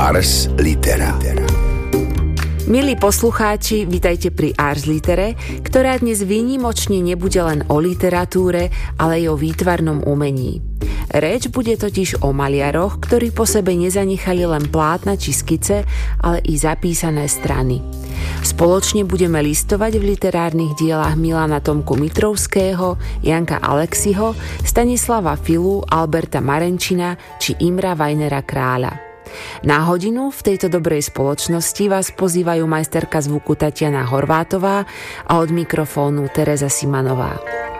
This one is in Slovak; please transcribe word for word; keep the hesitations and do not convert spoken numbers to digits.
Ars Litera. Milí poslucháči, vitajte pri Ars Litere, ktorá dnes výnimočne nebude len o literatúre, ale aj o výtvarnom umení. Reč bude totiž o maliaroch, ktorí po sebe nezanechali len plátna či skice, ale i zapísané strany. Spoločne budeme listovať v literárnych dielách Milana Tomku Mitrovského, Janka Aleksiho, Stanislava Filu, Alberta Marenčina či Imra Vajnera Kráľa. Na hodinu v tejto dobrej spoločnosti vás pozývajú majsterka zvuku Tatiana Horvátová a od mikrofónu Tereza Simanová.